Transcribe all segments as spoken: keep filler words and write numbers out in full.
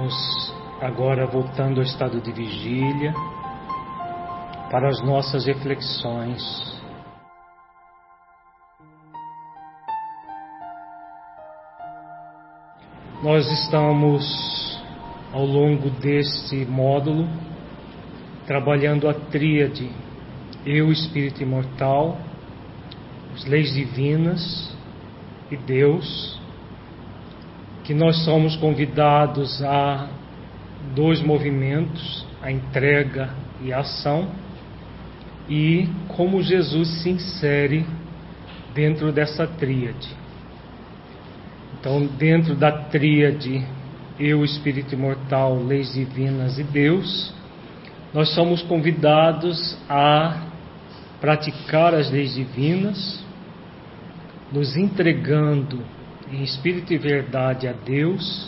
Estamos agora voltando ao estado de vigília para as nossas reflexões. Nós estamos, ao longo deste módulo, trabalhando a tríade Eu, Espírito Imortal, as leis divinas e Deus, que nós somos convidados a dois movimentos, a entrega e a ação, e como Jesus se insere dentro dessa tríade. Então, dentro da tríade Eu, Espírito Imortal, leis divinas e Deus, nós somos convidados a praticar as leis divinas, nos entregando em espírito e verdade a Deus,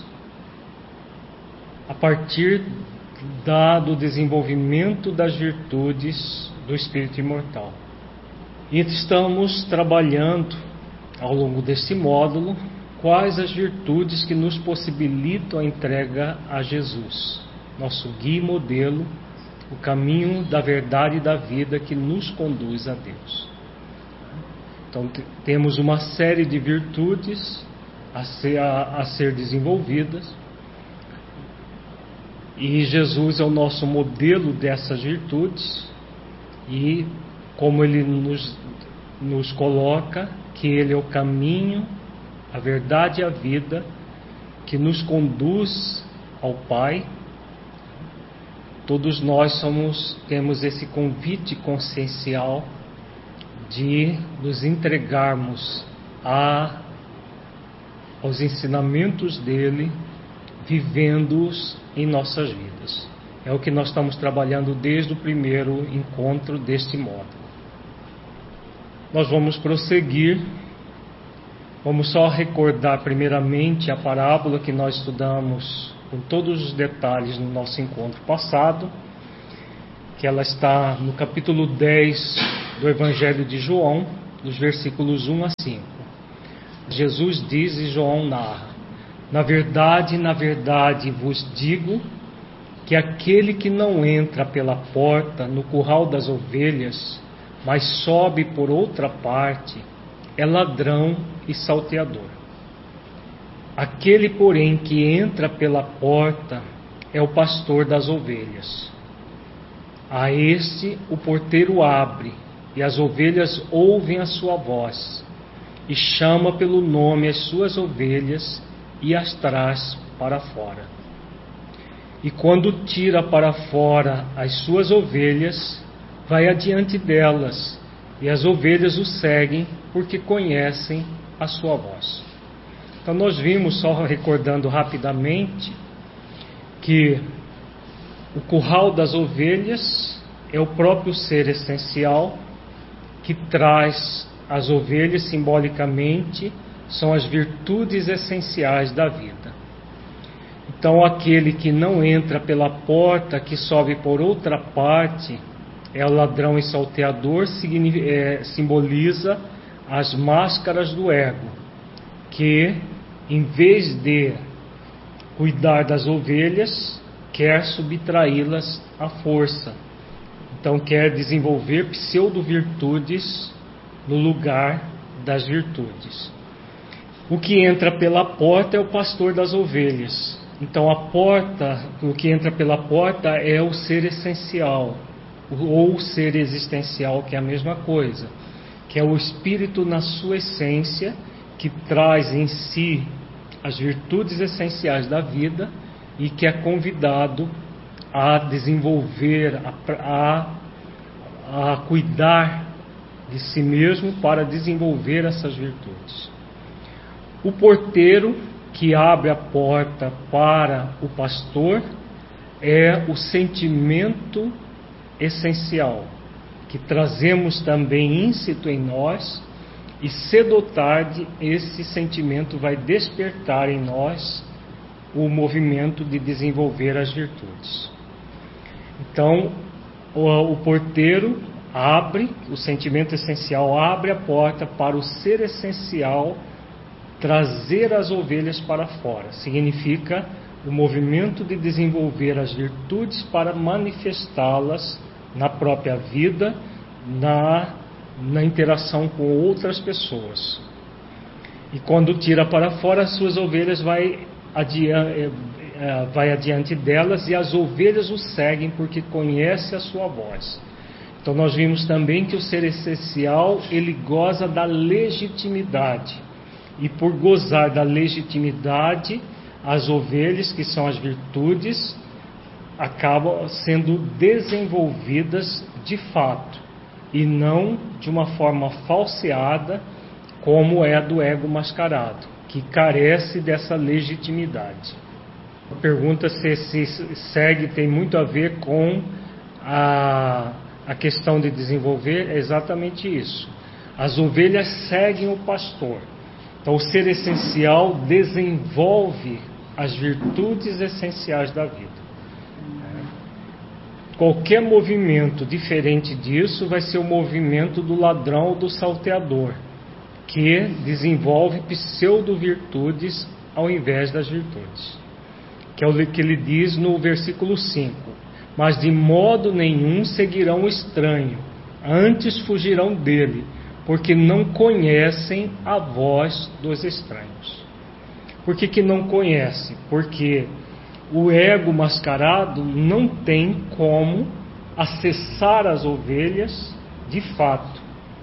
a partir da, do desenvolvimento das virtudes do espírito imortal. E estamos trabalhando ao longo deste módulo quais as virtudes que nos possibilitam a entrega a Jesus, nosso guia e modelo, o caminho da verdade e da vida que nos conduz a Deus. Então temos uma série de virtudes a ser, a, a ser desenvolvidas, e Jesus é o nosso modelo dessas virtudes, e como Ele nos, nos coloca, que Ele é o caminho, a verdade e a vida, que nos conduz ao Pai. Todos nós somos, temos esse convite consciencial de nos entregarmos a, aos ensinamentos dele, vivendo-os em nossas vidas. É o que nós estamos trabalhando desde o primeiro encontro deste módulo. Nós vamos prosseguir. Vamos só recordar primeiramente a parábola que nós estudamos com todos os detalhes no nosso encontro passado, que ela está no capítulo dez do Evangelho de João, dos versículos um a cinco. Jesus diz e João narra: Na verdade, na verdade vos digo que aquele que não entra pela porta no curral das ovelhas, mas sobe por outra parte, é ladrão e salteador. Aquele, porém, que entra pela porta é o pastor das ovelhas. A este o porteiro abre, e as ovelhas ouvem a sua voz, e chama pelo nome as suas ovelhas e as traz para fora. E quando tira para fora as suas ovelhas, vai adiante delas, e as ovelhas o seguem, porque conhecem a sua voz. Então nós vimos, só recordando rapidamente, que o curral das ovelhas é o próprio ser essencial que traz as ovelhas, simbolicamente, são as virtudes essenciais da vida. Então aquele que não entra pela porta, que sobe por outra parte, é o ladrão e salteador, é, simboliza as máscaras do ego, que em vez de cuidar das ovelhas, quer subtraí-las à força. Então quer desenvolver pseudo-virtudes no lugar das virtudes. O que entra pela porta é o pastor das ovelhas. Então a porta, o que entra pela porta é o ser essencial, ou o ser existencial, que é a mesma coisa, que é o espírito na sua essência, que traz em si as virtudes essenciais da vida e que é convidado a desenvolver, a, a, a cuidar de si mesmo para desenvolver essas virtudes. O porteiro que abre a porta para o pastor é o sentimento essencial, que trazemos também íncito em nós, e cedo ou tarde esse sentimento vai despertar em nós o movimento de desenvolver as virtudes. Então, o, o porteiro abre, o sentimento essencial abre a porta para o ser essencial trazer as ovelhas para fora. Significa o movimento de desenvolver as virtudes para manifestá-las na própria vida, na, na interação com outras pessoas. E quando tira para fora, as suas ovelhas vai adiante, vai adiante delas, e as ovelhas o seguem porque conhece a sua voz. Então nós vimos também que o ser essencial, ele goza da legitimidade, e por gozar da legitimidade, as ovelhas, que são as virtudes, acabam sendo desenvolvidas de fato, e não de uma forma falseada, como é a do ego mascarado, que carece dessa legitimidade. A pergunta se esse segue tem muito a ver com a, a questão de desenvolver, é exatamente isso. As ovelhas seguem o pastor. Então o ser essencial desenvolve as virtudes essenciais da vida. Qualquer movimento diferente disso vai ser o movimento do ladrão ou do salteador, que desenvolve pseudo-virtudes ao invés das virtudes. Que é o que ele diz no versículo cinco. Mas de modo nenhum seguirão o estranho, antes fugirão dele, porque não conhecem a voz dos estranhos. Por que que não conhecem? Porque o ego mascarado não tem como acessar as ovelhas de fato.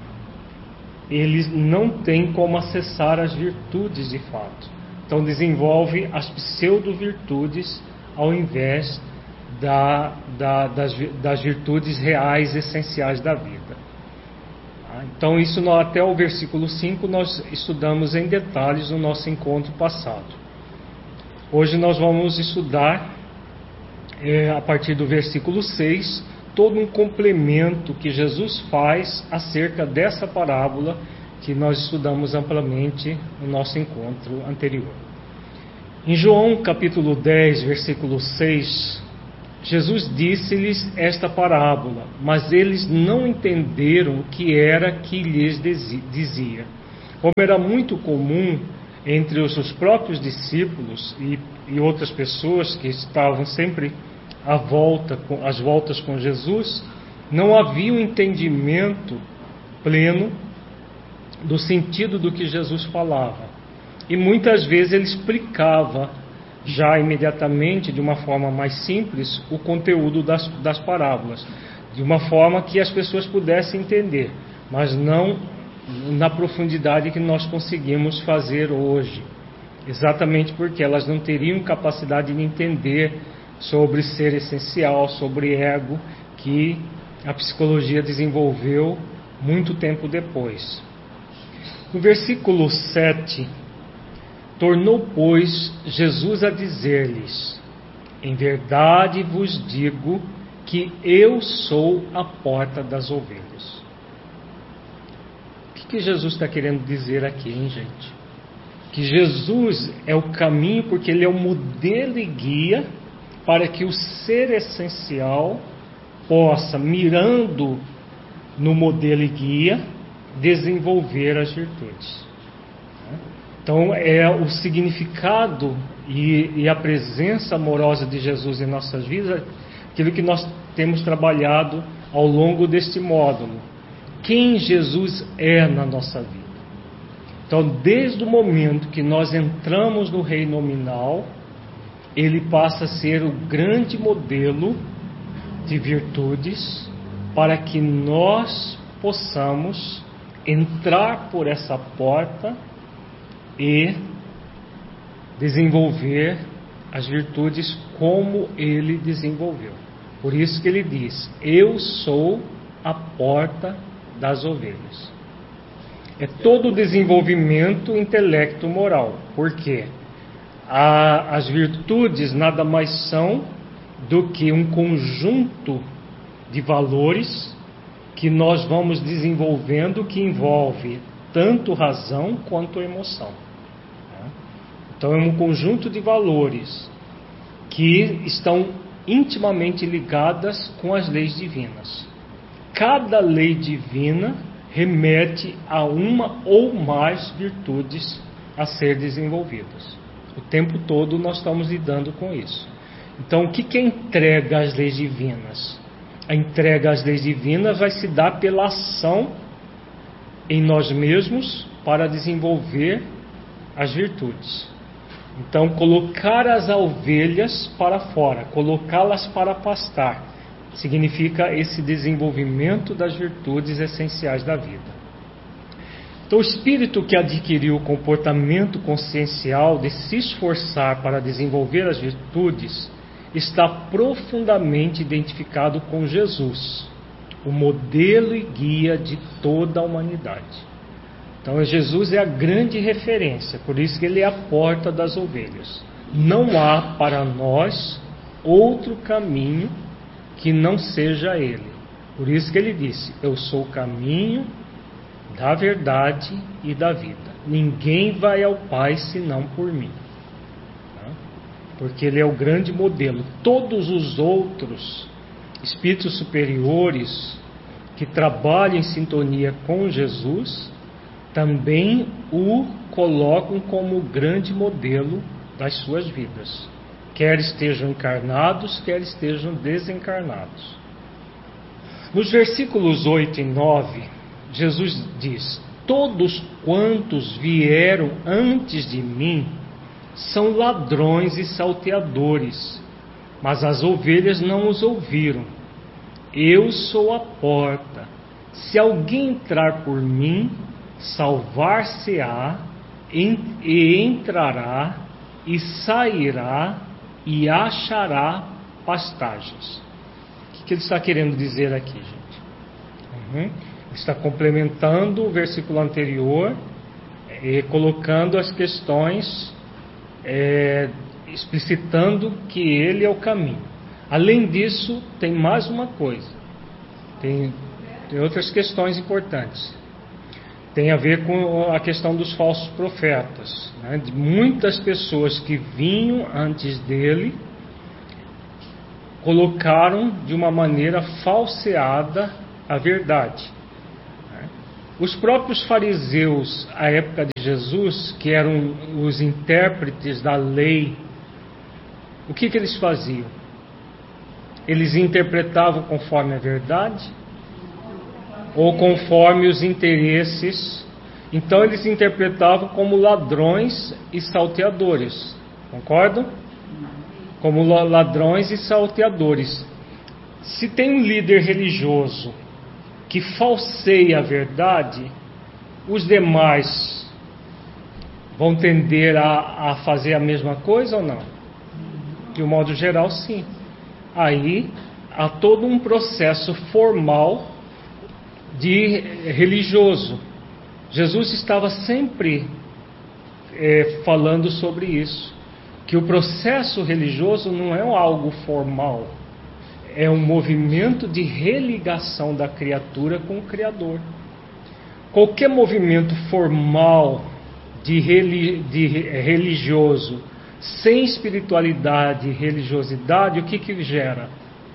Eles não têm como acessar as virtudes de fato. Então desenvolve as pseudo-virtudes ao invés da, da, das, das virtudes reais, essenciais da vida. Então isso até o versículo cinco nós estudamos em detalhes no nosso encontro passado. Hoje nós vamos estudar, é, a partir do versículo seis, todo um complemento que Jesus faz acerca dessa parábola que nós estudamos amplamente no nosso encontro anterior. Em João capítulo dez, versículo seis, Jesus disse-lhes esta parábola, mas eles não entenderam o que era que lhes dizia. Como era muito comum entre os seus próprios discípulos e, e outras pessoas que estavam sempre à volta, às voltas com Jesus, não havia um entendimento pleno do sentido do que Jesus falava. E muitas vezes ele explicava já imediatamente, de uma forma mais simples, o conteúdo das, das parábolas, de uma forma que as pessoas pudessem entender, mas não na profundidade que nós conseguimos fazer hoje, exatamente porque elas não teriam capacidade de entender sobre ser essencial, sobre ego, que a psicologia desenvolveu muito tempo depois. No versículo sete, tornou, pois, Jesus a dizer-lhes: em verdade vos digo que eu sou a porta das ovelhas. O que, que Jesus está querendo dizer aqui, hein, gente? Que Jesus é o caminho, porque ele é o modelo e guia para que o ser essencial possa, mirando no modelo e guia, desenvolver as virtudes. Então é o significado e, e a presença amorosa de Jesus em nossas vidas, aquilo que nós temos trabalhado ao longo deste módulo. Quem Jesus é na nossa vida. Então, desde o momento que nós entramos no reino nominal, ele passa a ser o grande modelo de virtudes para que nós possamos entrar por essa porta e desenvolver as virtudes como ele desenvolveu. Por isso que ele diz: eu sou a porta das ovelhas. É todo o desenvolvimento intelecto-moral. Por quê? A, as virtudes nada mais são do que um conjunto de valores que nós vamos desenvolvendo, que envolve tanto razão quanto emoção. Então é um conjunto de valores que estão intimamente ligadas com as leis divinas. Cada lei divina remete a uma ou mais virtudes a ser desenvolvidas. O tempo todo nós estamos lidando com isso. Então, o que que é entrega às leis divinas? A entrega às leis divinas vai se dar pela ação em nós mesmos para desenvolver as virtudes. Então, colocar as ovelhas para fora, colocá-las para pastar, significa esse desenvolvimento das virtudes essenciais da vida. Então, o espírito que adquiriu o comportamento consciencial de se esforçar para desenvolver as virtudes está profundamente identificado com Jesus, o modelo e guia de toda a humanidade. Então, Jesus é a grande referência, por isso que ele é a porta das ovelhas. Não há para nós outro caminho que não seja ele. Por isso que ele disse: eu sou o caminho da verdade e da vida. Ninguém vai ao Pai senão por mim. Porque ele é o grande modelo. Todos os outros espíritos superiores que trabalham em sintonia com Jesus também o colocam como o grande modelo das suas vidas, quer estejam encarnados, quer estejam desencarnados. Nos versículos oito e nove, Jesus diz: todos quantos vieram antes de mim são ladrões e salteadores, mas as ovelhas não os ouviram. Eu sou a porta. Se alguém entrar por mim, salvar-se-á, e entrará, e sairá, e achará pastagens. O que ele está querendo dizer aqui, gente? Uhum. Ele está complementando o versículo anterior, e colocando as questões, É, explicitando que ele é o caminho. Além disso, tem mais uma coisa, tem, tem outras questões importantes. Tem a ver com a questão dos falsos profetas, né? De muitas pessoas que vinham antes dele colocaram de uma maneira falseada a verdade. Os próprios fariseus, à época de Jesus, que eram os intérpretes da lei, o que, que eles faziam? Eles interpretavam conforme a verdade ou conforme os interesses? Então eles interpretavam como ladrões e salteadores, concordam? Como ladrões e salteadores. Se tem um líder religioso que falseia a verdade, os demais vão tender a, a fazer a mesma coisa ou não? De um modo geral, sim. Aí há todo um processo formal de religioso. Jesus estava sempre é, falando sobre isso, que o processo religioso não é algo formal, é um movimento de religação da criatura com o Criador. Qualquer movimento formal de, reli, de religioso, sem espiritualidade e religiosidade, o que que gera?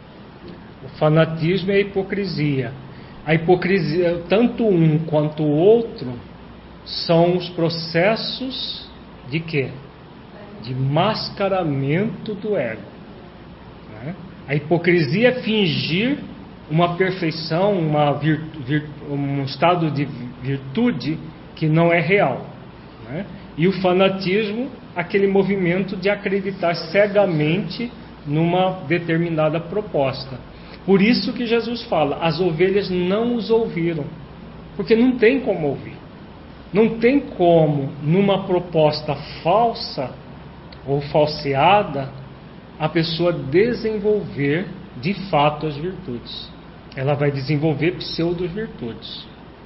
O fanatismo e a hipocrisia. A hipocrisia, tanto um quanto o outro, são os processos de quê? De mascaramento do ego, né? A hipocrisia é fingir uma perfeição, uma virtu, vir, um estado de virtude que não é real, né? E o fanatismo, aquele movimento de acreditar cegamente numa determinada proposta. Por isso que Jesus fala: as ovelhas não os ouviram, porque não tem como ouvir. Não tem como, numa proposta falsa ou falseada, a pessoa desenvolver de fato as virtudes. Ela vai desenvolver pseudo-virtudes.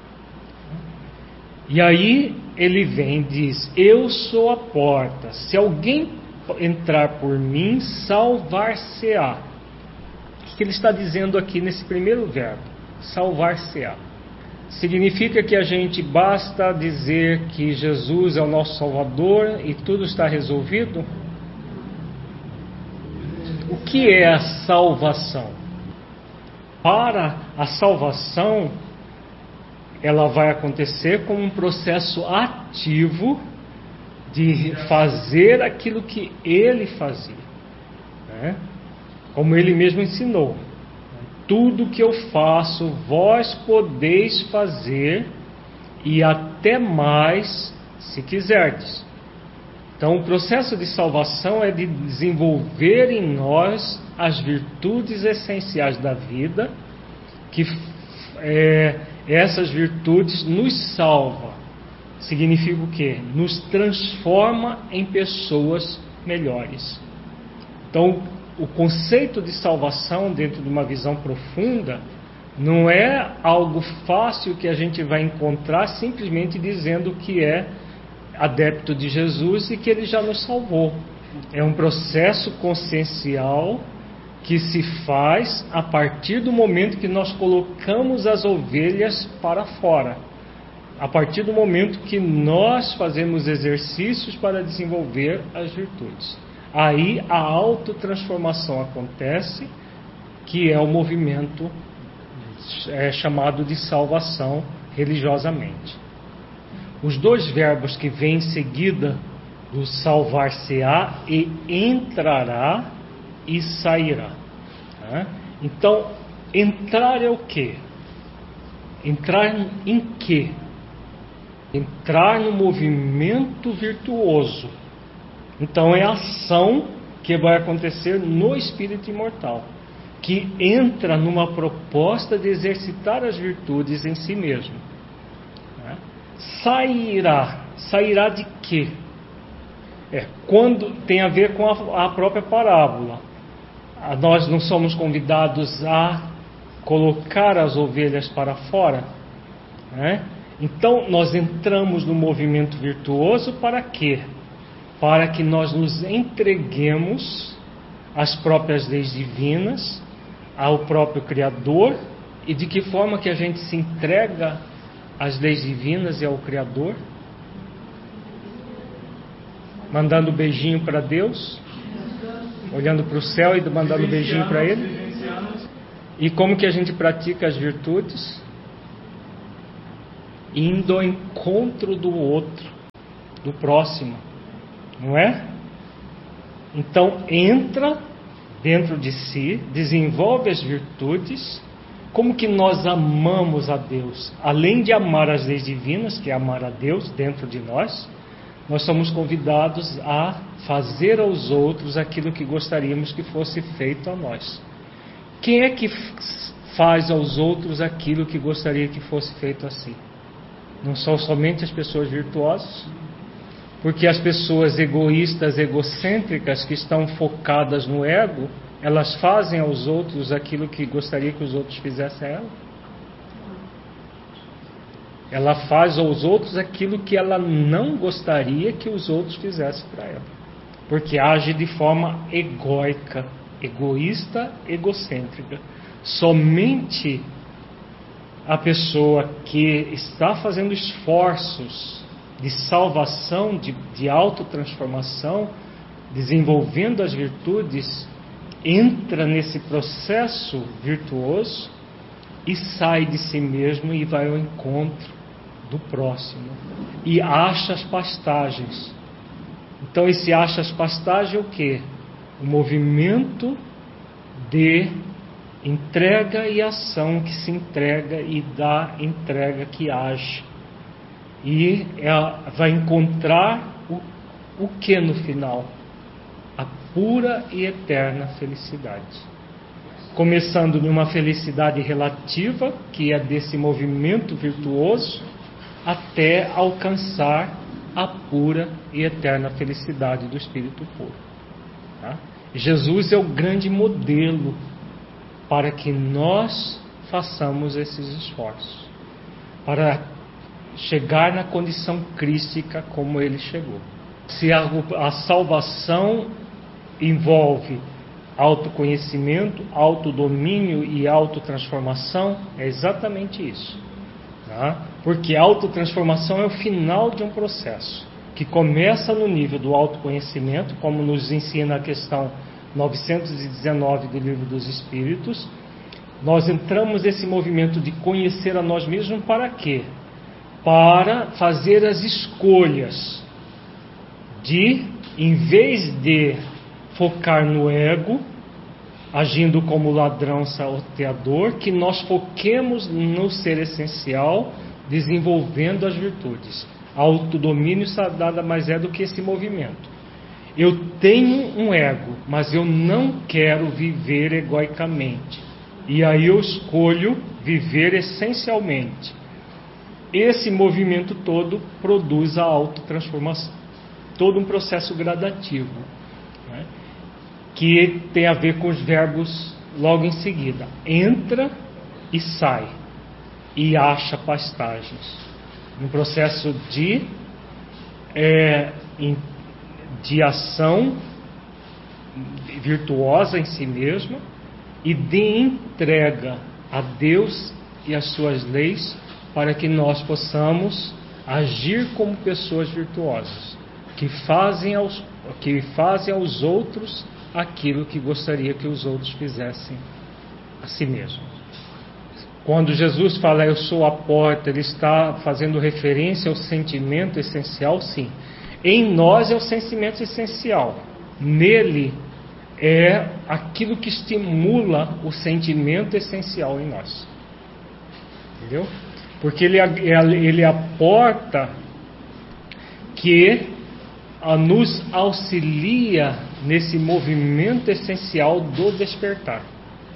E aí ele vem e diz: eu sou a porta, se alguém entrar por mim, salvar-se-á. O que ele está dizendo aqui nesse primeiro verbo? Salvar-se-á. Significa que a gente basta dizer que Jesus é o nosso Salvador e tudo está resolvido? O que é a salvação? Para a salvação, ela vai acontecer como um processo ativo de fazer aquilo que ele fazia, né? Como ele mesmo ensinou: tudo que eu faço, vós podeis fazer, e até mais, se quiserdes. Então, o processo de salvação é de desenvolver em nós as virtudes essenciais da vida, que é, essas virtudes nos salvam. Significa o quê? Nos transforma em pessoas melhores. Então, o conceito de salvação, dentro de uma visão profunda, não é algo fácil que a gente vai encontrar simplesmente dizendo que é adepto de Jesus e que ele já nos salvou. É um processo consciencial que se faz a partir do momento que nós colocamos as ovelhas para fora. A partir do momento que nós fazemos exercícios para desenvolver as virtudes. Aí a autotransformação acontece, que é o movimento é, chamado de salvação religiosamente. Os dois verbos que vêm em seguida do salvar-se-á e entrará e sairá. Tá? Então, entrar é o quê? Entrar em quê? Entrar no movimento virtuoso. Então é a ação que vai acontecer no espírito imortal, que entra numa proposta de exercitar as virtudes em si mesmo. Sairá. Sairá de quê? É, quando tem a ver com a, a própria parábola. Nós não somos convidados a colocar as ovelhas para fora, né? Então nós entramos no movimento virtuoso para quê? Para que nós nos entreguemos às próprias leis divinas, ao próprio Criador. E de que forma que a gente se entrega às leis divinas e ao Criador? Mandando beijinho para Deus, olhando para o céu e mandando beijinho para Ele. E como que a gente pratica as virtudes? Indo ao encontro do outro, do próximo, não é? Então entra dentro de si, desenvolve as virtudes. Como que nós amamos a Deus? Além de amar as leis divinas, que é amar a Deus dentro de nós, nós somos convidados a fazer aos outros aquilo que gostaríamos que fosse feito a nós. Quem é que faz aos outros aquilo que gostaria que fosse feito a si? Não são somente as pessoas virtuosas, porque as pessoas egoístas, egocêntricas, que estão focadas no ego, elas fazem aos outros aquilo que gostaria que os outros fizessem a ela. Ela faz aos outros aquilo que ela não gostaria que os outros fizessem para ela, porque age de forma egóica, egoísta, egocêntrica. Somente a pessoa que está fazendo esforços de salvação, de, de autotransformação, desenvolvendo as virtudes, entra nesse processo virtuoso e sai de si mesmo e vai ao encontro do próximo e acha as pastagens. Então esse acha as pastagens é o quê? O movimento de entrega e ação que se entrega e dá entrega que age. E ela vai encontrar o, o que no final? A pura e eterna felicidade. Começando numa felicidade relativa, que é desse movimento virtuoso, até alcançar a pura e eterna felicidade do Espírito puro. Tá? Jesus é o grande modelo para que nós façamos esses esforços, para chegar na condição crística como ele chegou. Se a, a salvação envolve autoconhecimento, autodomínio e autotransformação, é exatamente isso. Tá? Porque a autotransformação é o final de um processo que começa no nível do autoconhecimento, como nos ensina a questão novecentos e dezenove do Livro dos Espíritos. Nós entramos nesse movimento de conhecer a nós mesmos para quê? Para fazer as escolhas de, em vez de focar no ego, agindo como ladrão salteador, que nós foquemos no ser essencial, desenvolvendo as virtudes. Autodomínio nada mais é do que esse movimento. Eu tenho um ego, mas eu não quero viver egoicamente. E aí eu escolho viver essencialmente. Esse movimento todo produz a autotransformação. Todo um processo gradativo, né? Que tem a ver com os verbos logo em seguida. Entra e sai. E acha pastagens. Um processo de, é, de ação virtuosa em si mesma e de entrega a Deus e as suas leis, para que nós possamos agir como pessoas virtuosas, que fazem aos, que fazem aos outros aquilo que gostaria que os outros fizessem a si mesmos. Quando Jesus fala eu sou a porta, ele está fazendo referência ao sentimento essencial, sim. Em nós é o sentimento essencial. Nele é aquilo que estimula o sentimento essencial em nós. Entendeu? Porque ele, ele é a porta que nos auxilia nesse movimento essencial do despertar.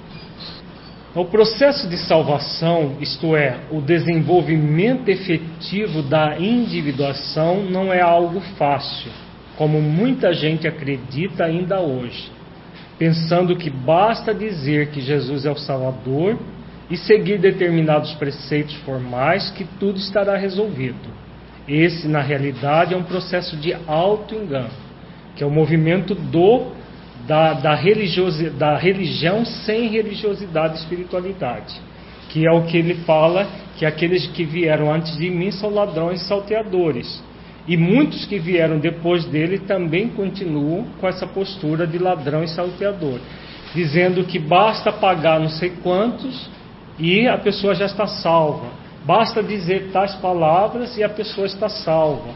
O processo de salvação, isto é, o desenvolvimento efetivo da individuação, não é algo fácil, como muita gente acredita ainda hoje, pensando que basta dizer que Jesus é o Salvador e seguir determinados preceitos formais que tudo estará resolvido. Esse, na realidade, é um processo de auto-engano, que é o movimento do Da, da, religiosi, da religião sem religiosidade e espiritualidade, que é o que ele fala, que aqueles que vieram antes de mim são ladrões e salteadores, e muitos que vieram depois dele também continuam com essa postura de ladrão e salteador, dizendo que basta pagar não sei quantos e a pessoa já está salva, basta dizer tais palavras e a pessoa está salva.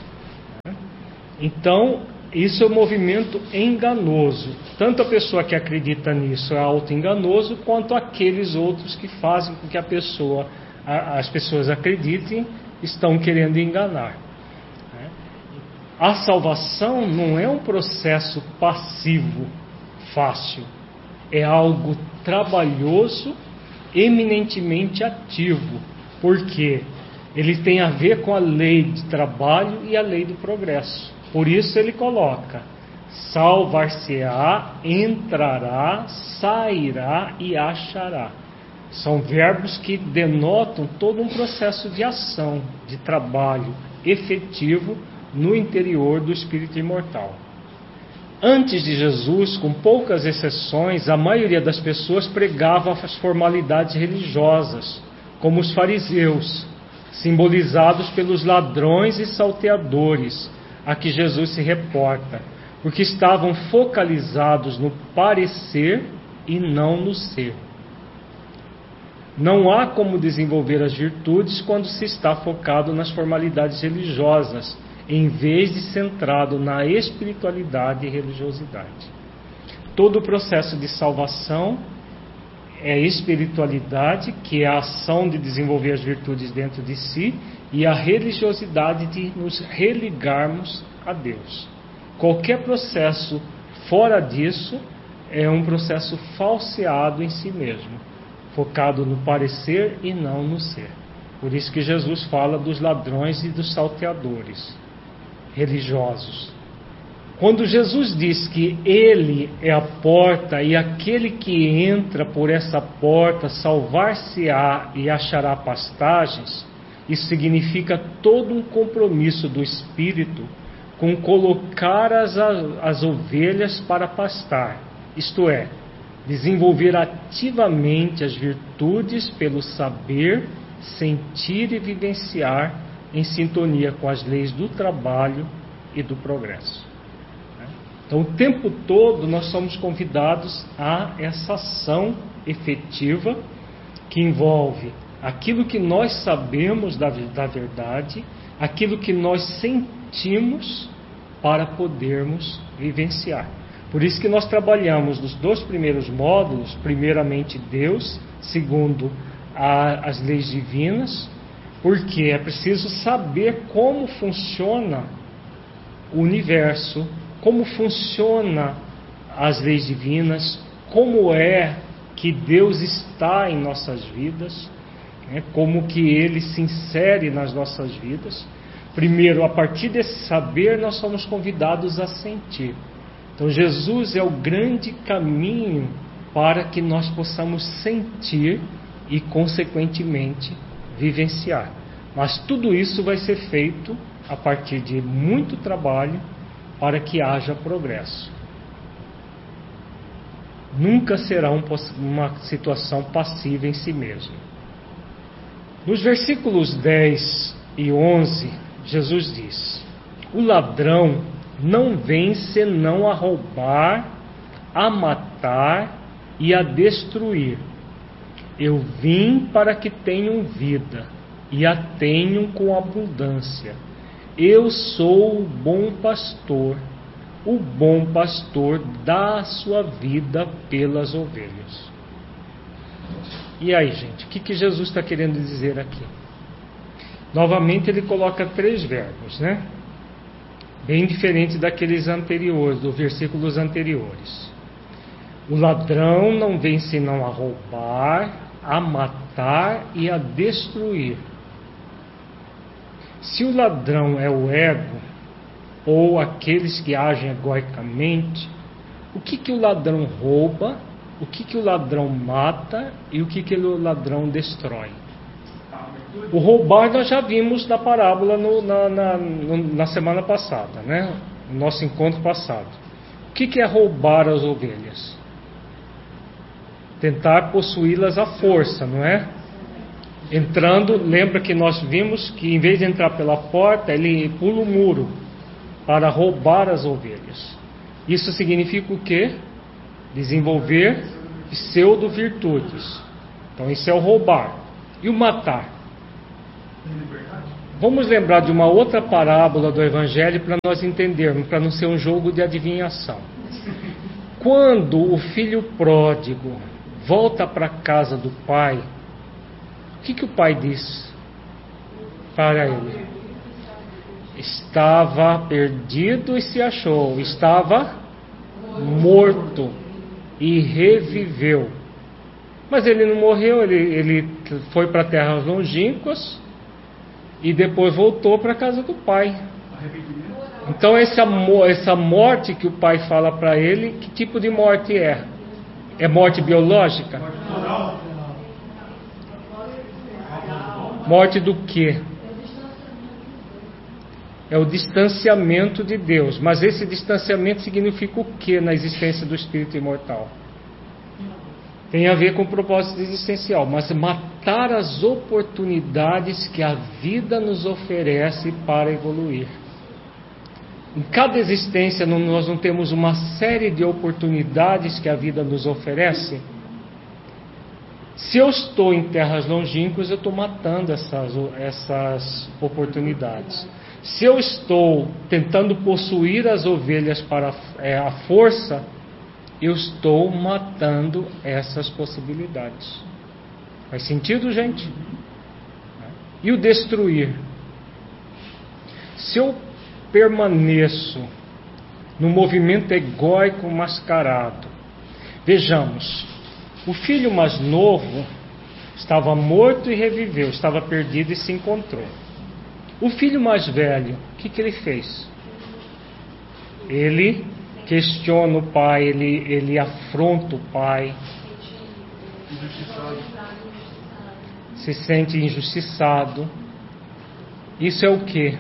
Então isso é um movimento enganoso. Tanto a pessoa que acredita nisso é auto-enganoso, quanto aqueles outros que fazem com que a pessoa, as pessoas acreditem, estão querendo enganar. A salvação não é um processo passivo, fácil. É algo trabalhoso, eminentemente ativo. Por quê? Ele tem a ver com a lei de trabalho e a lei do progresso. Por isso ele coloca: salvar-se-á, entrará, sairá e achará. São verbos que denotam todo um processo de ação, de trabalho efetivo no interior do espírito imortal. Antes de Jesus, com poucas exceções, a maioria das pessoas pregava as formalidades religiosas, como os fariseus, simbolizados pelos ladrões e salteadores, a que Jesus se reporta, porque estavam focalizados no parecer e não no ser. Não há como desenvolver as virtudes quando se está focado nas formalidades religiosas, em vez de centrado na espiritualidade e religiosidade. Todo o processo de salvação é espiritualidade, que é a ação de desenvolver as virtudes dentro de si, e a religiosidade de nos religarmos a Deus. Qualquer processo fora disso é um processo falseado em si mesmo, focado no parecer e não no ser. Por isso que Jesus fala dos ladrões e dos salteadores religiosos. Quando Jesus diz que Ele é a porta e aquele que entra por essa porta salvar-se-á e achará pastagens, isso significa todo um compromisso do Espírito com colocar as, as ovelhas para pastar, isto é, desenvolver ativamente as virtudes pelo saber, sentir e vivenciar em sintonia com as leis do trabalho e do progresso. Então, o tempo todo nós somos convidados a essa ação efetiva que envolve aquilo que nós sabemos da, da verdade, aquilo que nós sentimos para podermos vivenciar. Por isso que nós trabalhamos nos dois primeiros módulos, primeiramente Deus, segundo a, as leis divinas, porque é preciso saber como funciona o universo, como funciona as leis divinas, como é que Deus está em nossas vidas, né? Como que Ele se insere nas nossas vidas. Primeiro, a partir desse saber, nós somos convidados a sentir. Então, Jesus é o grande caminho para que nós possamos sentir e, consequentemente, vivenciar. Mas tudo isso vai ser feito a partir de muito trabalho para que haja progresso. Nunca será um, uma situação passiva em si mesmo. Nos versículos dez e onze, Jesus diz: o ladrão não vem senão a roubar, a matar e a destruir. Eu vim para que tenham vida e a tenham com abundância. Eu sou o bom pastor. O bom pastor dá a sua vida pelas ovelhas. E aí, gente, o que, que Jesus está querendo dizer aqui? Novamente ele coloca três verbos, né? Bem diferente daqueles anteriores, dos versículos anteriores. O ladrão não vem senão a roubar, a matar e a destruir. Se o ladrão é o ego, ou aqueles que agem egoicamente, o que, que o ladrão rouba, o que, que o ladrão mata e o que, que o ladrão destrói? O roubar nós já vimos na parábola no, na, na, na semana passada, né? No nosso encontro passado. O que, que é roubar as ovelhas? Tentar possuí-las à força, não é? Entrando, lembra que nós vimos que em vez de entrar pela porta, ele pula o muro para roubar as ovelhas. Isso significa o quê? Desenvolver pseudo-virtudes. Então isso é o roubar. E o matar? Vamos lembrar de uma outra parábola do Evangelho para nós entendermos, para não ser um jogo de adivinhação. Quando o filho pródigo volta para a casa do pai, o que, que o pai diz para ele? Estava perdido e se achou. Estava morto e reviveu. Mas ele não morreu, ele, ele foi para terras longínquas e depois voltou para a casa do pai. Então essa, essa morte que o pai fala para ele, que tipo de morte é? É morte biológica? Morte do quê? É o distanciamento de Deus. Mas esse distanciamento significa o que na existência do espírito imortal? Tem a ver com o propósito existencial, mas matar as oportunidades que a vida nos oferece para evoluir. Em cada existência nós não temos uma série de oportunidades que a vida nos oferece. Se eu estou em terras longínquas, eu estou matando essas, essas oportunidades. Se eu estou tentando possuir as ovelhas para é, a força, eu estou matando essas possibilidades. Faz sentido, gente? E o destruir? Se eu permaneço no movimento egóico mascarado, vejamos, o filho mais novo estava morto e reviveu, estava perdido e se encontrou. O filho mais velho, o que, que ele fez? Ele questiona o pai, ele, ele afronta o pai, se sente injustiçado. Isso é o que?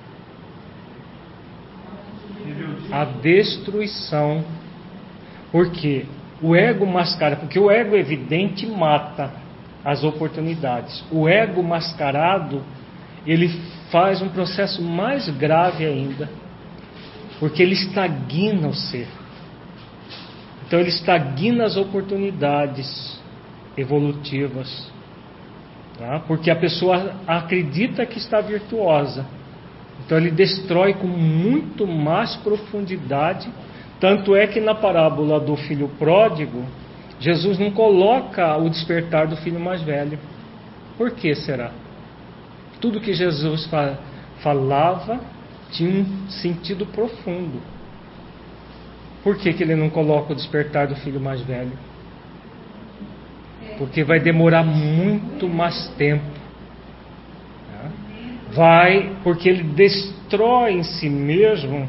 A destruição. Por quê? O ego mascarado, porque o ego evidente mata as oportunidades. O ego mascarado, ele faz um processo mais grave ainda, porque ele estagna o ser. Então ele estagna as oportunidades evolutivas, tá? Porque a pessoa acredita que está virtuosa, Então ele destrói com muito mais profundidade. Tanto é que na parábola do filho pródigo, Jesus não coloca o despertar do filho mais velho. Por que será? Tudo que Jesus fa- falava tinha um sentido profundo. Por que que ele não coloca o despertar do filho mais velho? Porque vai demorar muito mais tempo. Vai, porque ele destrói em si mesmo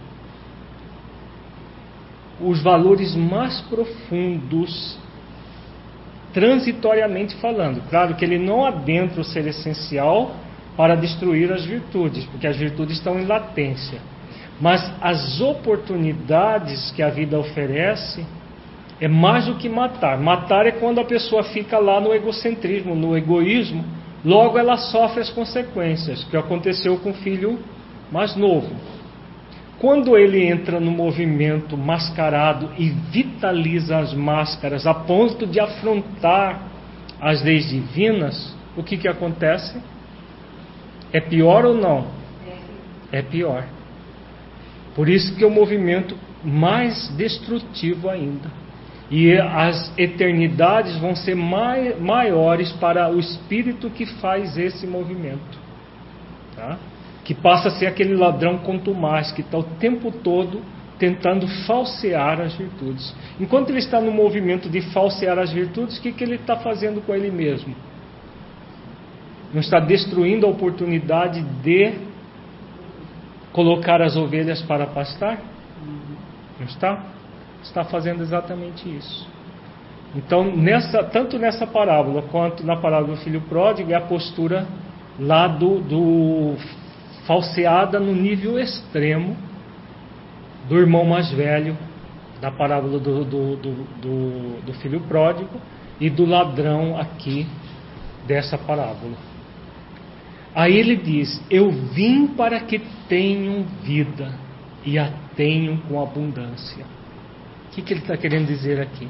os valores mais profundos, transitoriamente falando. Claro que ele não adentra o ser essencial para destruir as virtudes, porque as virtudes estão em latência. Mas as oportunidades que a vida oferece é mais do que matar. Matar é quando a pessoa fica lá no egocentrismo, no egoísmo. Logo ela sofre as consequências, que aconteceu com o filho mais novo. Quando ele entra no movimento mascarado e vitaliza as máscaras a ponto de afrontar as leis divinas, o que que acontece? É pior ou não? É pior. Por isso que é o movimento mais destrutivo ainda. E as eternidades vão ser mai, maiores para o espírito que faz esse movimento, tá? Que passa a ser aquele ladrão contumaz que está o tempo todo tentando falsear as virtudes. Enquanto ele está no movimento de falsear as virtudes, o que, que ele está fazendo com ele mesmo? Não está destruindo a oportunidade de colocar as ovelhas para pastar? Não está? Está fazendo exatamente isso. Então, nessa, tanto nessa parábola quanto na parábola do filho pródigo, é a postura lá do, do falseada no nível extremo do irmão mais velho, da parábola do, do, do, do, do filho pródigo, e do ladrão aqui dessa parábola. Aí ele diz: eu vim para que tenham vida e a tenham com abundância. O que, que ele está querendo dizer aqui?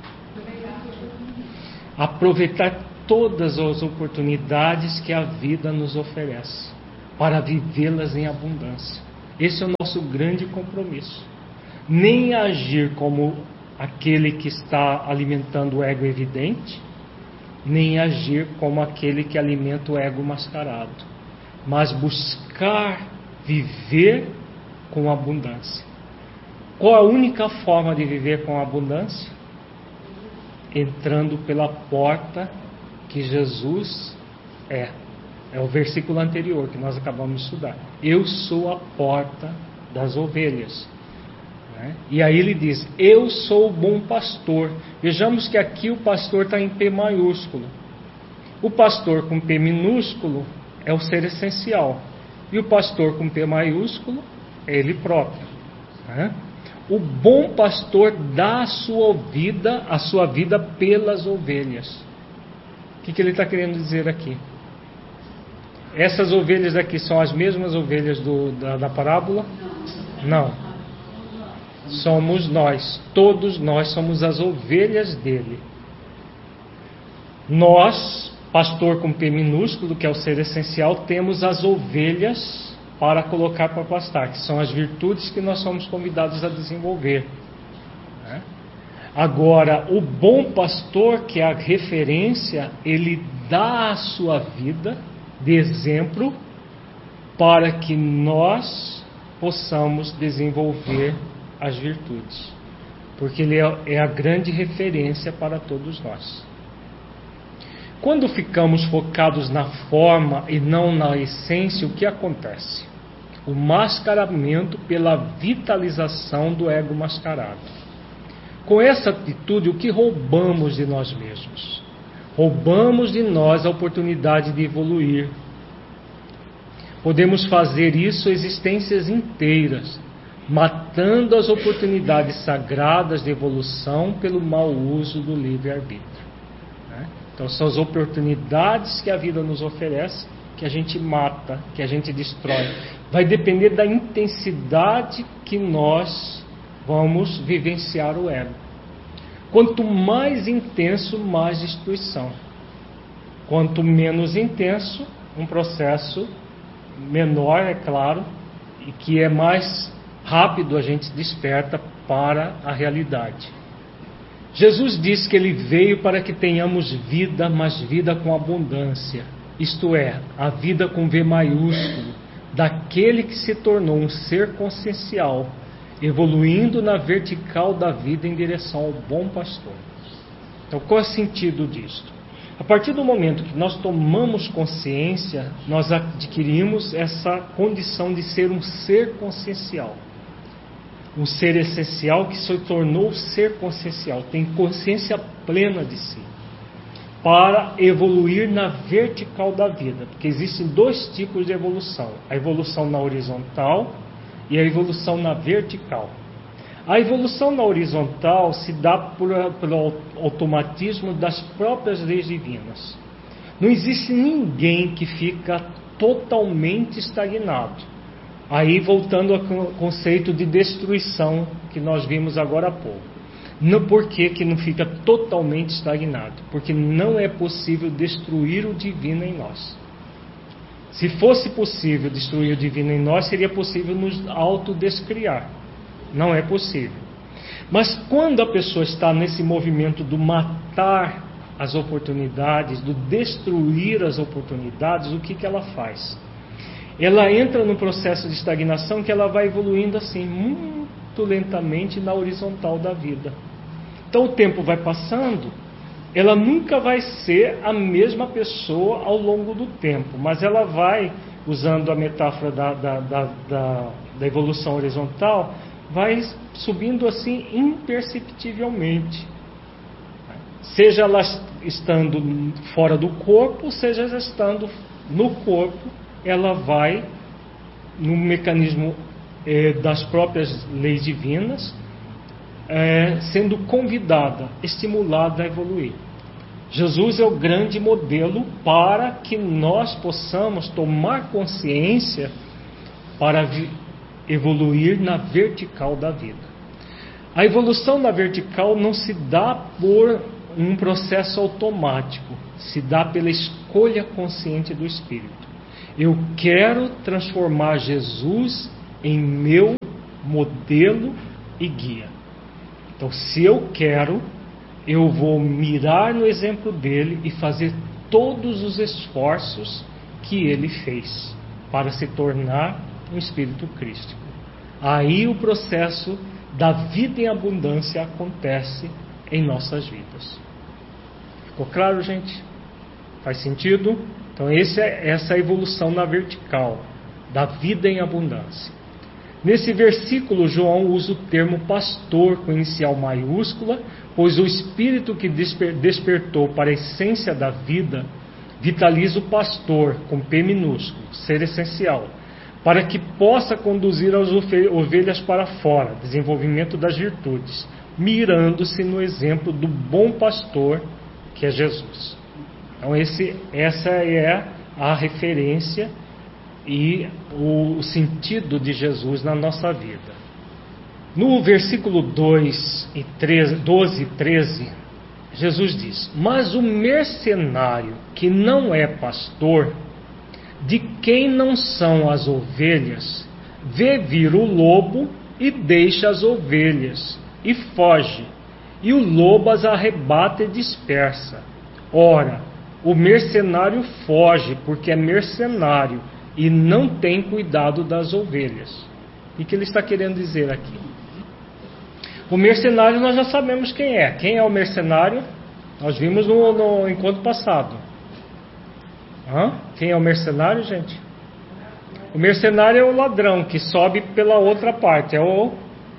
Aproveitar todas as oportunidades que a vida nos oferece para vivê-las em abundância. Esse é o nosso grande compromisso. Nem agir como aquele que está alimentando o ego evidente, nem agir como aquele que alimenta o ego mascarado, mas buscar viver com abundância. Qual a única forma de viver com abundância? Entrando pela porta que Jesus é. É o versículo anterior que nós acabamos de estudar. Eu sou a porta das ovelhas. Né? E aí ele diz: eu sou o bom pastor. Vejamos que aqui o pastor está em P maiúsculo. O pastor com P minúsculo é o ser essencial. E o pastor com P maiúsculo é ele próprio. Né? O bom pastor dá a sua vida, a sua vida pelas ovelhas. O que, que ele está querendo dizer aqui? Essas ovelhas aqui são as mesmas ovelhas do, da, da parábola? Não. Somos nós. Todos nós somos as ovelhas dele. Nós, pastor com P minúsculo, que é o ser essencial, temos as ovelhas para colocar para pastar, que são as virtudes que nós somos convidados a desenvolver. Né? Agora, o bom pastor, que é a referência, ele dá a sua vida de exemplo para que nós possamos desenvolver as virtudes, porque ele é, é a grande referência para todos nós. Quando ficamos focados na forma e não na essência, o que acontece? O mascaramento pela vitalização do ego mascarado. Com essa atitude, o que roubamos de nós mesmos? Roubamos de nós a oportunidade de evoluir. Podemos fazer isso existências inteiras, matando as oportunidades sagradas de evolução pelo mau uso do livre-arbítrio. Então são as oportunidades que a vida nos oferece que a gente mata, que a gente destrói. Vai depender da intensidade que nós vamos vivenciar o ego. Quanto mais intenso, mais destruição. Quanto menos intenso, um processo menor, é claro, e que é mais rápido a gente desperta para a realidade. Jesus disse que Ele veio para que tenhamos vida, mas vida com abundância. Isto é, a vida com V maiúsculo, daquele que se tornou um ser consciencial, evoluindo na vertical da vida em direção ao bom pastor. Então, qual é o sentido disto? A partir do momento que nós tomamos consciência, nós adquirimos essa condição de ser um ser consciencial. Um ser essencial que se tornou ser consciencial, tem consciência plena de si, para evoluir na vertical da vida. Porque existem dois tipos de evolução: a evolução na horizontal e a evolução na vertical. A evolução na horizontal se dá por, pelo automatismo das próprias leis divinas. Não existe ninguém que fica totalmente estagnado. Aí voltando ao conceito de destruição que nós vimos agora há pouco. Não, por que que não fica totalmente estagnado? Porque não é possível destruir o divino em nós. Se fosse possível destruir o divino em nós, seria possível nos autodescriar. Não é possível. Mas quando a pessoa está nesse movimento do matar as oportunidades, do destruir as oportunidades, o que que ela faz? Ela entra num processo de estagnação que ela vai evoluindo assim, muito lentamente na horizontal da vida. Então o tempo vai passando, ela nunca vai ser a mesma pessoa ao longo do tempo, mas ela vai, usando a metáfora da, da, da, da, da evolução horizontal, vai subindo assim imperceptivelmente. Seja ela estando fora do corpo, seja ela estando no corpo, ela vai, no mecanismo eh, das próprias leis divinas, eh, sendo convidada, estimulada a evoluir. Jesus é o grande modelo para que nós possamos tomar consciência para vi- evoluir na vertical da vida. A evolução na vertical não se dá por um processo automático, se dá pela escolha consciente do Espírito. Eu quero transformar Jesus em meu modelo e guia. Então, se eu quero, eu vou mirar no exemplo dele e fazer todos os esforços que ele fez para se tornar um espírito crístico. Aí o processo da vida em abundância acontece em nossas vidas. Ficou claro, gente? Faz sentido? Então esse é, essa é a evolução na vertical, da vida em abundância. Nesse versículo, João usa o termo pastor com inicial maiúscula, pois o Espírito que desper, despertou para a essência da vida, vitaliza o pastor com P minúsculo, ser essencial, para que possa conduzir as ovelhas para fora, desenvolvimento das virtudes, mirando-se no exemplo do bom pastor, que é Jesus. Então esse, essa é a referência e o sentido de Jesus na nossa vida. No versículo dois e treze, doze e treze, Jesus diz: mas o mercenário que não é pastor, de quem não são as ovelhas, vê vir o lobo e deixa as ovelhas, e foge, e o lobo as arrebata e dispersa. Ora, o mercenário foge porque é mercenário e não tem cuidado das ovelhas. O que ele está querendo dizer aqui? O mercenário nós já sabemos quem é. Quem é o mercenário? Nós vimos no, no encontro passado. Hã? Quem é o mercenário, gente? O mercenário é o ladrão que sobe pela outra parte. É o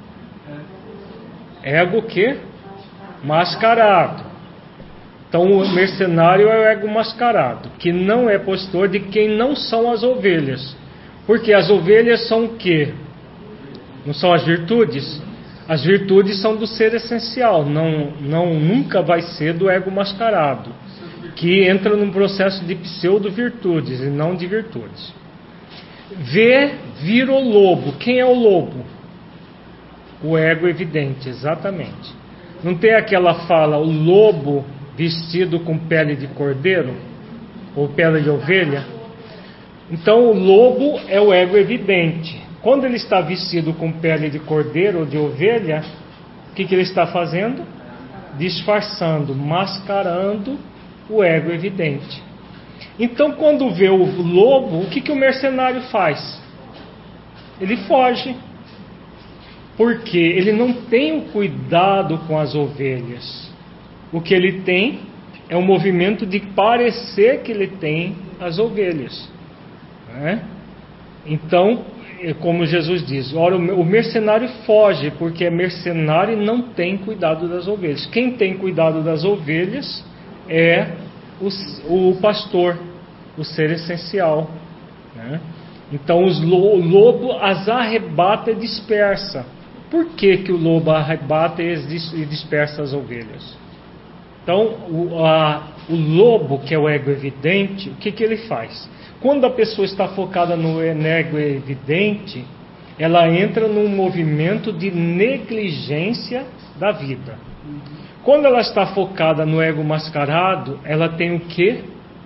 ego que? Mascarado. Então o mercenário é o ego mascarado, que não é pastor de quem não são as ovelhas. Porque as ovelhas são o quê? Não são as virtudes? As virtudes são do ser essencial, não, não nunca vai ser do ego mascarado, que entra num processo de pseudo-virtudes e não de virtudes. Vê vir o lobo. Quem é o lobo? O ego evidente, exatamente. Não tem aquela fala, o lobo vestido com pele de cordeiro ou pele de ovelha? Então o lobo é o ego evidente. Quando ele está vestido com pele de cordeiro ou de ovelha, o que, que ele está fazendo? Disfarçando, mascarando o ego evidente. Então quando vê o lobo, o que, que o mercenário faz? Ele foge. Porque ele não tem o cuidado com as ovelhas. O que ele tem é um movimento de parecer que ele tem as ovelhas. Né? Então, como Jesus diz, ora, o mercenário foge, porque é mercenário e não tem cuidado das ovelhas. Quem tem cuidado das ovelhas é o, o pastor, o ser essencial. Né? Então, os lo, o lobo as arrebata e dispersa. Por que, que o lobo arrebata e dispersa as ovelhas? Então, o, a, o lobo, que é o ego evidente, o que, que ele faz? Quando a pessoa está focada no ego evidente, ela entra num movimento de negligência da vida. Quando ela está focada no ego mascarado, ela tem o quê?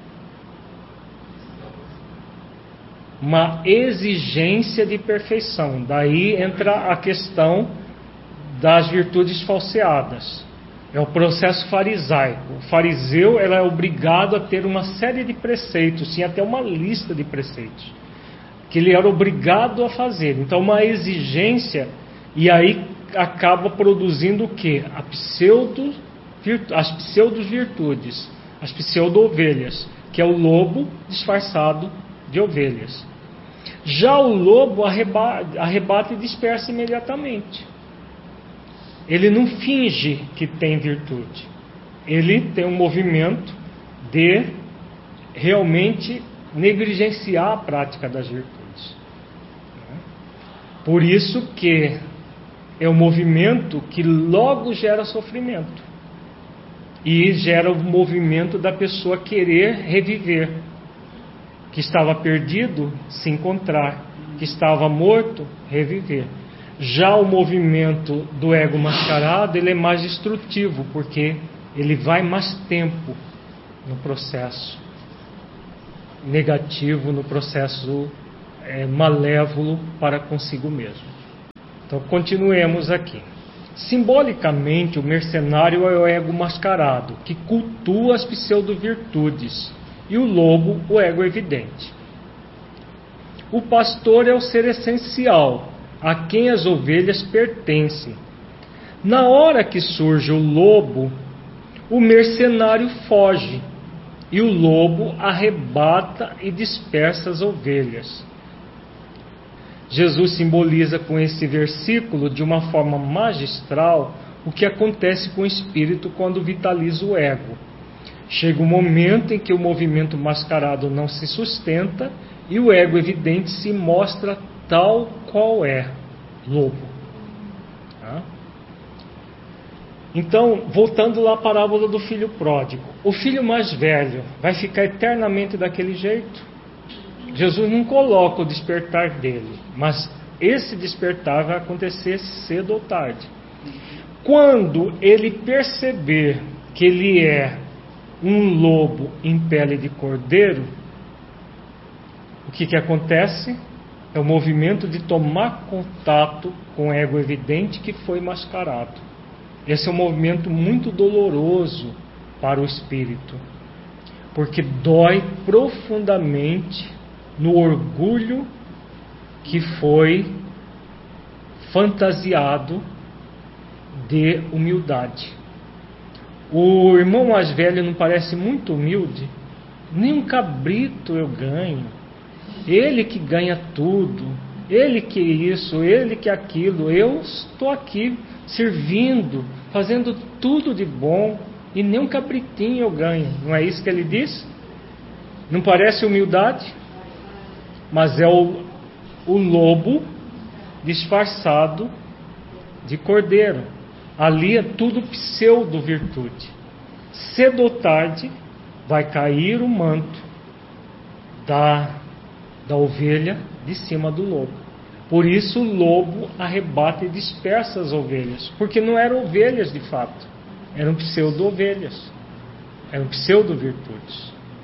Uma exigência de perfeição. Daí entra a questão das virtudes falseadas. É o processo farisaico. O fariseu ela é obrigado a ter uma série de preceitos, tinha até uma lista de preceitos, que ele era obrigado a fazer. Então uma exigência, e aí acaba produzindo o quê? A pseudo, as pseudo-virtudes, as pseudo-ovelhas, que é o lobo disfarçado de ovelhas. Já o lobo arrebata, arrebata e dispersa imediatamente. Ele não finge que tem virtude. Ele tem um movimento de realmente negligenciar a prática das virtudes. Por isso que é um movimento que logo gera sofrimento. E gera o movimento da pessoa querer reviver. Que estava perdido, se encontrar. Que estava morto, reviver. Já o movimento do ego mascarado, ele é mais destrutivo, porque ele vai mais tempo no processo negativo, no processo é, malévolo para consigo mesmo. Então, continuemos aqui. Simbolicamente, o mercenário é o ego mascarado, que cultua as pseudo-virtudes, e o lobo, o ego evidente. O pastor é o ser essencial, a quem as ovelhas pertencem. Na hora que surge o lobo, o mercenário foge, e o lobo arrebata e dispersa as ovelhas. Jesus simboliza com esse versículo, de uma forma magistral, o que acontece com o espírito quando vitaliza o ego. Chega um momento em que o movimento mascarado não se sustenta e o ego evidente se mostra tal qual é, lobo. Tá? Então, voltando lá à parábola do filho pródigo. O filho mais velho vai ficar eternamente daquele jeito? Jesus não coloca o despertar dele, mas esse despertar vai acontecer cedo ou tarde. Quando ele perceber que ele é um lobo em pele de cordeiro, o que que acontece? É o movimento de tomar contato com o ego evidente que foi mascarado. Esse é um movimento muito doloroso para o espírito, porque dói profundamente no orgulho que foi fantasiado de humildade. O irmão mais velho não parece muito humilde? Nem um cabrito eu ganho. Ele que ganha tudo. Ele que isso, ele que aquilo. Eu estou aqui servindo, fazendo tudo de bom, e nem um cabritinho eu ganho. Não é isso que ele diz? Não parece humildade? Mas é o, o lobo disfarçado de cordeiro. Ali é tudo pseudo-virtude. Cedo ou tarde vai cair o manto da, da ovelha de cima do lobo. Por isso o lobo arrebata e dispersa as ovelhas, porque não eram ovelhas de fato, eram pseudo-ovelhas, eram pseudo-virtudes.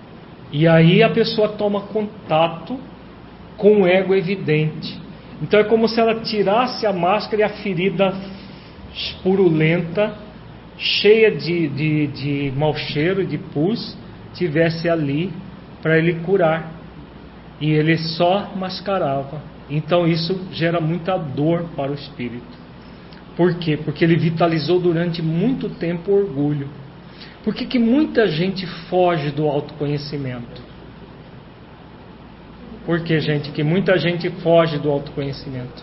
E aí a pessoa toma contato com o ego evidente. Então é como se ela tirasse a máscara e a ferida purulenta, cheia de, de, de mau cheiro, de pus, tivesse ali para ele curar. E ele só mascarava. Então isso gera muita dor para o espírito. Por quê? Porque ele vitalizou durante muito tempo o orgulho. Por que que muita gente foge do autoconhecimento? Por que, gente? Que muita gente foge do autoconhecimento.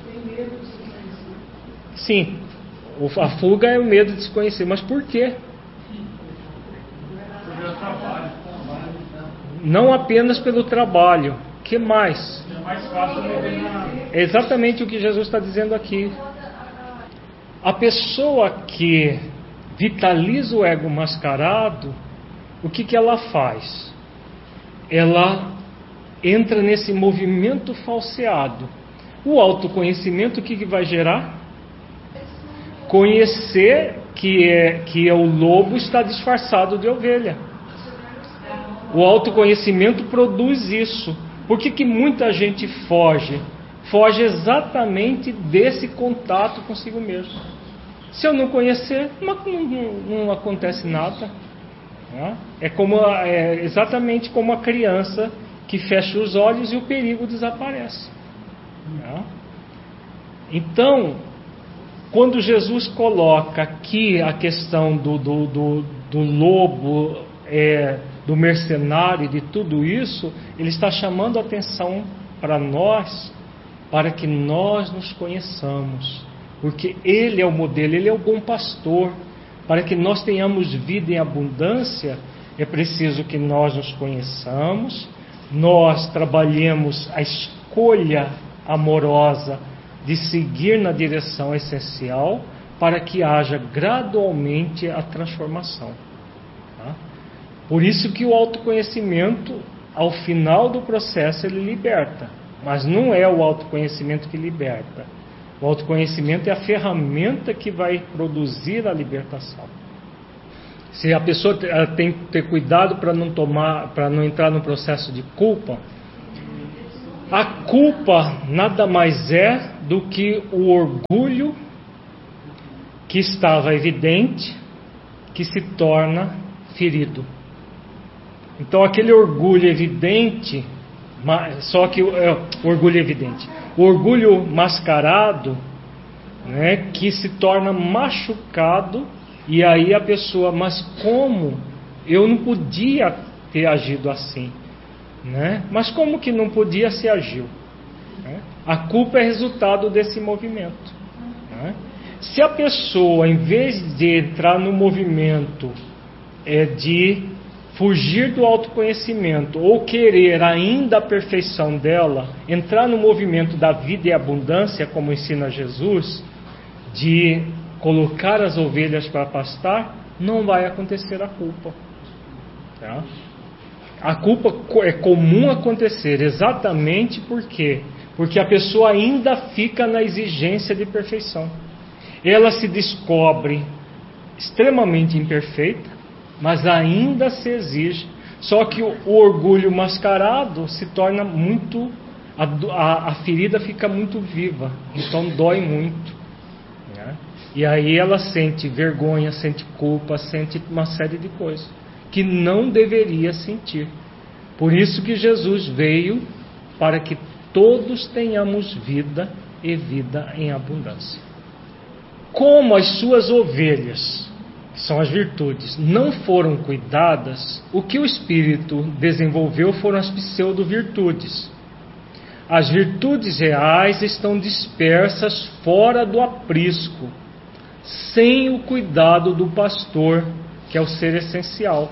Sim, a fuga é o medo de desconhecer. Mas por quê? Não apenas pelo trabalho. O que mais? É exatamente o que Jesus está dizendo aqui. A pessoa que vitaliza o ego mascarado, o que que ela faz? Ela entra nesse movimento falseado. O autoconhecimento, o que que vai gerar? Conhecer que, é, que é o lobo está disfarçado de ovelha. O autoconhecimento produz isso. Por que que muita gente foge? Foge exatamente desse contato consigo mesmo. Se eu não conhecer, não, não, não acontece nada. É, como, é exatamente como a criança que fecha os olhos e o perigo desaparece. Então, quando Jesus coloca aqui a questão do, do, do, do lobo, é, do mercenário e de tudo isso, ele está chamando a atenção para nós, para que nós nos conheçamos. Porque Ele é o modelo, Ele é o bom pastor. Para que nós tenhamos vida em abundância, é preciso que nós nos conheçamos, nós trabalhemos a escolha amorosa de seguir na direção essencial, para que haja gradualmente a transformação. Tá? Por isso que o autoconhecimento, ao final do processo, ele liberta. Mas não é o autoconhecimento que liberta. O autoconhecimento é a ferramenta que vai produzir a libertação. Se a pessoa tem que ter cuidado para não tomar, para não entrar no processo de culpa, a culpa nada mais é do que o orgulho que estava evidente, que se torna ferido. Então aquele orgulho evidente, só que é, o orgulho evidente, o orgulho mascarado, né, que se torna machucado, e aí a pessoa, mas como? Eu não podia ter agido assim, né? Mas como que não podia se agiu? Né? A culpa é resultado desse movimento. Né? Se a pessoa, em vez de entrar no movimento é, de fugir do autoconhecimento ou querer ainda a perfeição dela, entrar no movimento da vida e abundância, como ensina Jesus, de colocar as ovelhas para pastar, não vai acontecer a culpa. Tá? A culpa é comum acontecer exatamente por quê? Porque a pessoa ainda fica na exigência de perfeição. Ela se descobre extremamente imperfeita, mas ainda se exige. Só que o, o orgulho mascarado se torna muito... A, a, a ferida fica muito viva, então dói muito. Né? E aí ela sente vergonha, sente culpa, sente uma série de coisas que não deveria sentir. Por isso que Jesus veio para que todos tenhamos vida e vida em abundância. Como as suas ovelhas, que são as virtudes, não foram cuidadas, o que o Espírito desenvolveu foram as pseudo-virtudes. As virtudes reais estão dispersas fora do aprisco, sem o cuidado do pastor, que é o ser essencial.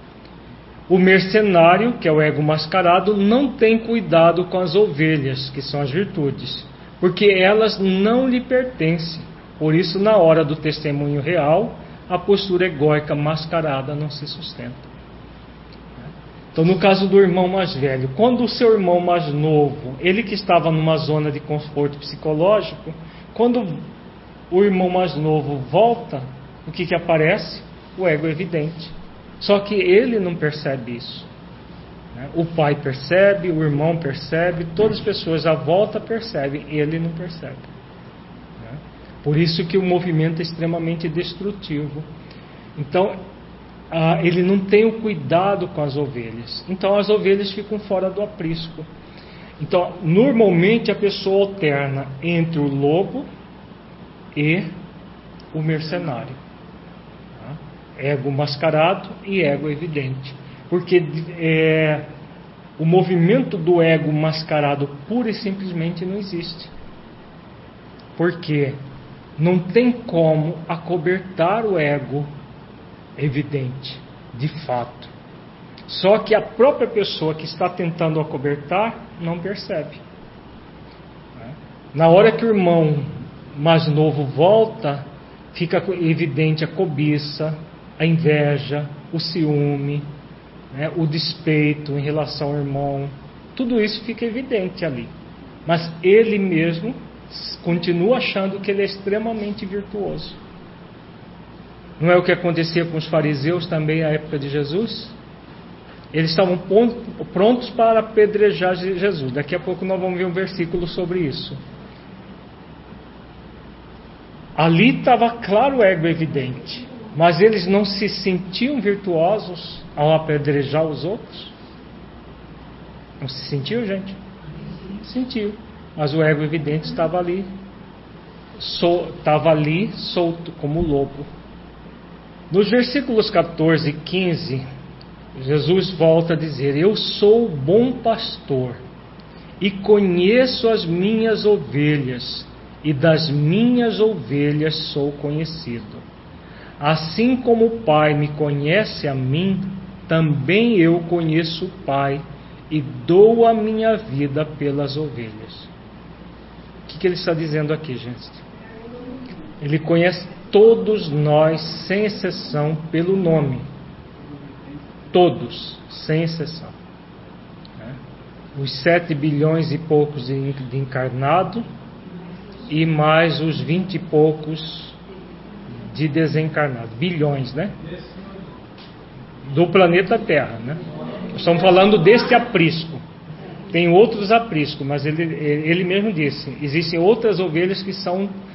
O mercenário, que é o ego mascarado, não tem cuidado com as ovelhas, que são as virtudes, porque elas não lhe pertencem. Por isso, na hora do testemunho real, a postura egóica mascarada não se sustenta. Então, no caso do irmão mais velho, quando o seu irmão mais novo, ele que estava numa zona de conforto psicológico, quando o irmão mais novo volta, o que que aparece? O ego evidente. Só que ele não percebe isso. Né? O pai percebe, o irmão percebe, todas as pessoas à volta percebem, ele não percebe. Né? Por isso que o movimento é extremamente destrutivo. Então, ah, ele não tem o cuidado com as ovelhas. Então, as ovelhas ficam fora do aprisco. Então, normalmente a pessoa alterna entre o lobo e o mercenário. Ego mascarado e ego evidente. Porque é, o movimento do ego mascarado pura e simplesmente não existe. Porque não tem como acobertar o ego evidente, de fato. Só que a própria pessoa que está tentando acobertar não percebe. Na hora que o irmão mais novo volta, fica evidente a cobiça, a inveja, o ciúme, né, o despeito em relação ao irmão. Tudo isso fica evidente ali. Mas ele mesmo continua achando que ele é extremamente virtuoso. Não é o que acontecia com os fariseus também na época de Jesus? Eles estavam prontos para apedrejar Jesus. Daqui a pouco nós vamos ver um versículo sobre isso. Ali estava claro o ego evidente, mas eles não se sentiam virtuosos ao apedrejar os outros? Não se sentiu, gente? Sentiu. Mas o ego evidente estava ali, sol, estava ali solto como lobo. Nos versículos catorze e quinze, Jesus volta a dizer: eu sou o bom pastor e conheço as minhas ovelhas, e das minhas ovelhas sou conhecido. Assim como o Pai me conhece a mim, também eu conheço o Pai e dou a minha vida pelas ovelhas. O que, que ele está dizendo aqui, gente? Ele conhece todos nós, sem exceção, pelo nome. Todos, sem exceção. Os sete bilhões e poucos de, de encarnado e mais os vinte e poucos de desencarnado. Bilhões, né? Do planeta Terra, né? Estamos falando deste aprisco. Tem outros apriscos, mas ele, ele mesmo disse, existem outras ovelhas que são